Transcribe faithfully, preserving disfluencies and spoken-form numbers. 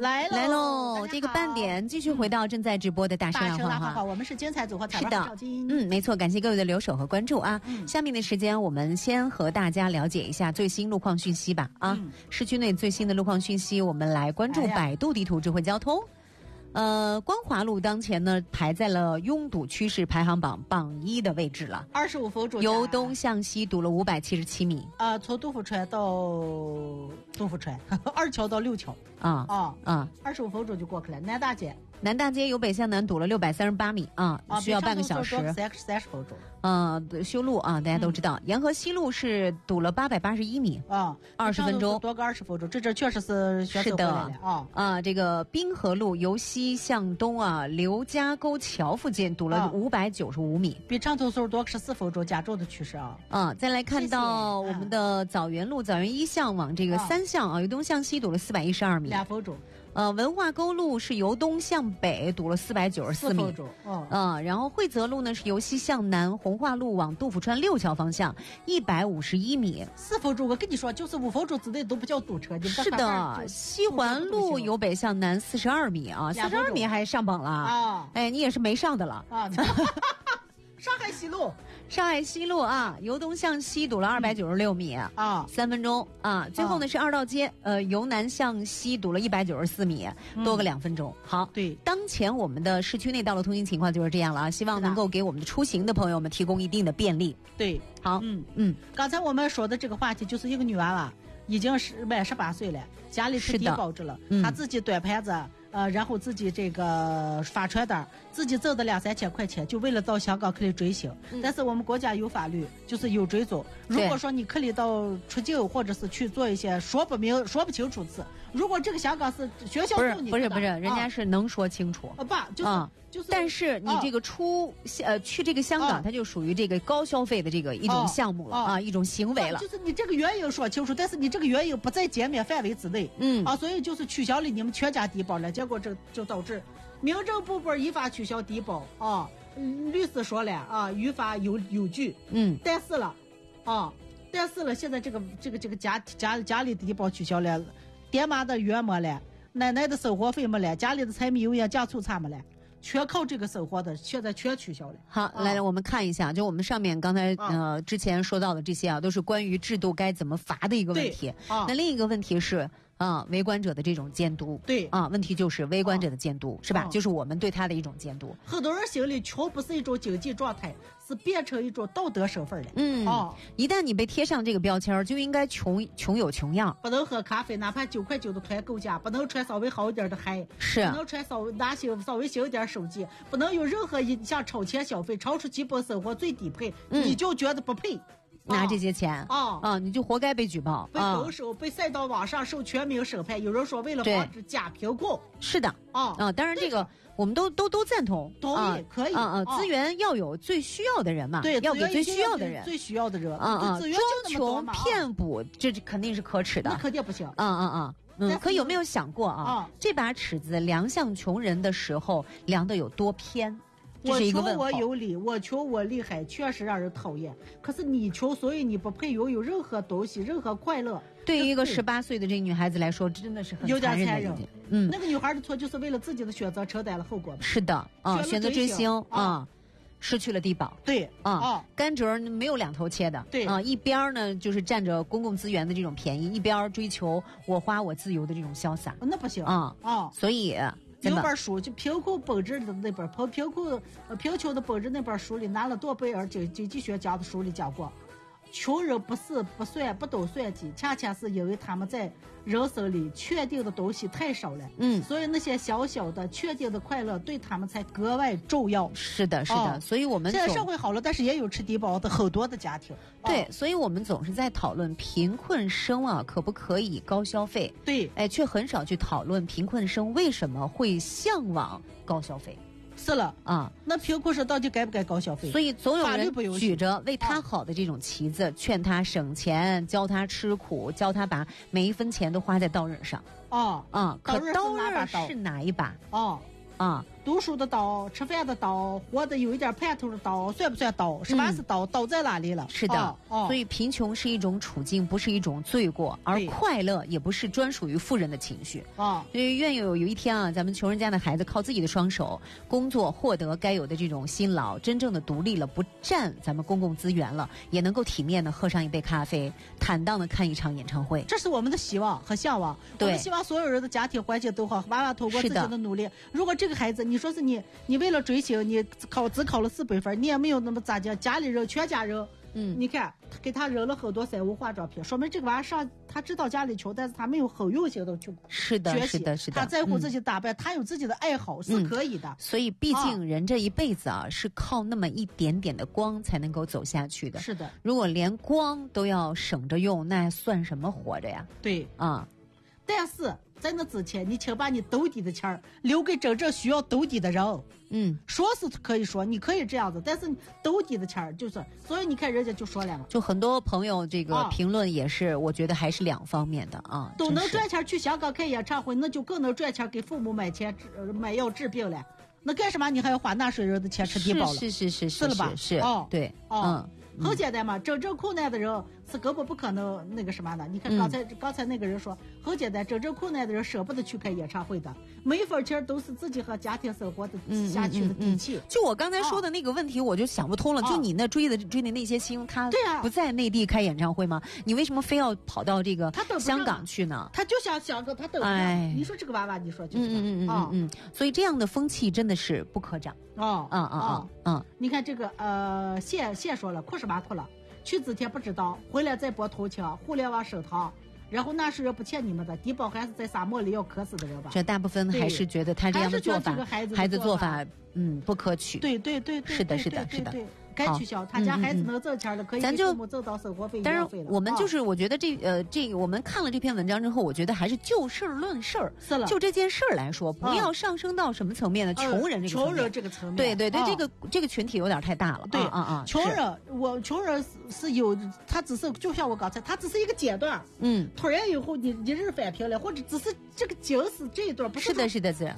来喽来喽！这个半点继续回到正在直播的大声大声话哈。 好，我们是精彩组合彩排少金。 嗯，没错，感谢各位的留守和关注啊。 嗯、 下面的时间，我们先和大家了解一下最新路况讯息吧。啊，嗯、市区内最新的路况讯息，我们来关注百度地图智慧交通。哎呃，光华路当前呢排在了拥堵趋势排行榜榜一的位置了， 二十五分钟， 由东向西堵了五百七十七米。 呃，从杜甫川到杜甫川，二桥到六桥。 啊啊啊！ 二十五分钟就过去了。南大街， 南大街由北向南堵了六百三十八米啊， 啊需要半个小时。 三三十分钟。 呃，修路啊，大家都知道，沿河西路是堵了八百八十一米啊， 二十分钟， 多个二十分钟，这这确实是是的啊啊。这个滨河路由西向东啊，刘家沟桥附近堵了五百九十五米， 比长头隧多十四分钟，加重的趋势啊。 啊，再来看到我们的枣园路，枣园一巷往这个三巷啊，由东向西堵了四百一十二米， 两分钟。 呃，文化沟路是由东向北堵了四百九十四米， 嗯、 呃，然后惠泽路呢是由西向南，红化路往杜甫川六桥方向一百五十一米， 四分钟。我跟你说，就是五分钟之内都不叫堵车。 是的，西环路由北向南四十二米啊，四十二米还上榜了啊！哎，你也是没上的了啊。上海西路， 上海西路啊，由东向西堵了二百九十六米啊， 三分钟啊。最后呢是二道街，呃，由南向西堵了一百九十四米，多个两分钟。好， 对， 当前我们的市区内道路通行情况就是这样了啊，希望能够给我们的出行的朋友们提供一定的便利。 对， 好， 嗯嗯， 刚才我们说的这个话题就是一个女娃娃，已经是满十八岁了，家里是低保着了，她自己端盘子。呃，然后自己这个发传单，自己挣的两三千块钱，就为了到香港去追星。嗯、但是我们国家有法律，就是有追踪。如果说你可以到出境，或者是去做一些说不明、说不清楚的事，如果这个香港是学校送你的， 不是不是不是，人家是能说清楚。 啊，爸，就是、 嗯、 就是， 但是你这个出、啊、呃去这个香港，啊、它就属于这个高消费的这个一种项目了啊，啊一种行为了。 就是你这个原因说清楚，但是你这个原因不在减免范围之内。 嗯啊，所以就是取消了你们全家低保了。结果这就导致民政部门依法取消低保啊，律师说了啊，于法有有据， 嗯， 但是了啊，但是了，现在这个这个这个家家家里的低保取消了，爹妈的月没了，奶奶的生活费没了，家里的柴米油盐酱醋茶没了。全靠这个生活的，现在全取消了。 好， 啊、 来来，我们看一下，就我们上面刚才、啊、呃之前说到的这些啊，都是关于制度该怎么罚的一个问题。 啊、 那另一个问题是啊，围观者的这种监督。 对啊，问题就是围观者的监督， 啊、 是吧、 啊？ 就是我们对他的一种监督。 很多人心里穷不是一种经济状态，是变成一种道德身份了。 嗯啊， 一旦你被贴上这个标签，就应该穷穷有穷样， 不能喝咖啡，哪怕九块九的团购价，不能穿稍微好一点的鞋， 是不能穿稍微拿新稍微新一点手机，不能有任何一项超前消费，超出基本生活最低配， 嗯、 你就觉得不配。 拿这些钱啊啊，你就活该被举报， 被兜售，被晒到网上受全民审判。有人说为了防止假贫困， 是的啊啊，当然这个我们都都都赞同， 同意可以啊啊，资源要有最需要的人嘛， 对， 要给最需要的人， 最需要的人啊啊， 装穷骗补这肯定是可耻的， 那肯定不行， 啊啊啊。嗯，可有没有想过啊？ 啊这把尺子量向穷人的时候，量的有多偏？ 我穷我有理，我穷我厉害，确实让人讨厌。可是你穷，所以你不配拥有任何东西，任何快乐。 对于一个十八岁的这个女孩子来说，真的是很有点残忍的。嗯， 那个女孩的错就是为了自己的选择承担了后果。 是的啊，选择追星啊。失去了低保， 对啊， 啊甘蔗没有两头切的， 对啊，一边呢就是占着公共资源的这种便宜，一边追求我花我自由的这种潇洒， 那不行啊啊， 所以有本书就贫困本质的那本贫贫困贫穷的本质那本书里，拿了诺贝尔经经济学奖的书里讲过。穷人不是不算不懂算计，恰恰是因为他们在人生里确定的东西太少了， 嗯， 所以那些小小的确定的快乐对他们才格外重要。 是的，是的，哦、所以我们现在社会好了，但是也有吃低保的很多的家庭。 对， 哦、 所以我们总是在讨论贫困生啊可不可以高消费？ 对， 哎，却很少去讨论贫困生为什么会向往高消费。 是了啊， 那贫困生到底该不该高消费？ 所以总有人举着为他好的这种旗子， 啊、 劝他省钱，教他吃苦，教他把每一分钱都花在刀刃上。 啊啊，可刀刃是哪一把？ 哦啊， 读书的刀，吃饭的刀，活的有一点盼头的刀，算不算刀？什么是刀？刀在哪里了？ 是的，哦哦、所以贫穷是一种处境，不是一种罪过，而快乐也不是专属于富人的情绪。 啊， 所以愿有有一天啊，咱们穷人家的孩子靠自己的双手工作，获得该有的这种辛劳，真正的独立了，不占咱们公共资源了，也能够体面的喝上一杯咖啡，坦荡的看一场演唱会。 这是我们的希望和向往。我们希望所有人的家庭环境都好，娃娃通过自己的努力。如果这个孩子，你说是你，你为了追星，你考只考了四百分，你也没有那么咋讲，家里人全家人，嗯，你看给他扔了很多三无化妆品，说明这个娃上他知道家里穷，但是他没有很用心的去是的，是的，是的， 他在乎自己打扮，嗯、他有自己的爱好，是可以的。 嗯、所以，毕竟人这一辈子啊，是靠那么一点点的光才能够走下去的。 是的， 如果连光都要省着用，那算什么活着呀？ 对啊， 但是。在那之前，你请把你兜底的钱儿留给真正需要兜底的人。 嗯， 说是可以说，你可以这样子，但是兜底的钱儿就是，所以你看人家就说了嘛， 就很多朋友这个评论也是，啊、我觉得还是两方面的啊。 都能赚钱去香港开演唱会，那就更能赚钱给父母买钱买药治病了。那干什么？你还要花纳税人的钱吃低保了？ 是是是是是了吧？ 是， 哦， 对， 哦、嗯，很简单嘛，真正困难的人是根本不可能那个什么的。你看刚才、嗯、刚才那个人说很简单，真正困难的人舍不得去开演唱会的，每一分钱都是自己和家庭生活的下去的底气。 嗯嗯嗯嗯、就我刚才说的那个问题，我就想不通了。哦、就你那追的追的那些星，他不在内地开演唱会吗？你为什么非要跑到这个香港去呢？ 他就想香港，他等不上。哎，你说这个娃娃，你说就是嗯嗯嗯嗯嗯，所以这样的风气真的是不可长。 哦， 啊啊啊啊！ 你看这个呃，谢谢说了，哭什么哭了？去之前不知道，回来再拨头枪，互联网升堂，然后纳税人不欠你们的，低保还是在沙漠里要渴死的人吧？ 这大部分还是觉得他这样的做法， 孩子孩子做法，嗯，不可取。 对对对对， 是的，是的，是的。 该取消，他家孩子能挣钱的，可以给父母挣到生活费、 当然，我们就是我觉得这呃，这个我们看了这篇文章之后，我觉得还是就事论事儿， 是了。 就这件事儿来说，不要上升到什么层面呢？穷人这个穷人这个层面， 对对对，这个这个群体有点太大了。 对啊啊， 穷人，我穷人是有，他只是就像我刚才，他只是一个阶段， 嗯， 突然以后你一日翻平了，或者只是这个景是这一段，不是是的，是的，是的。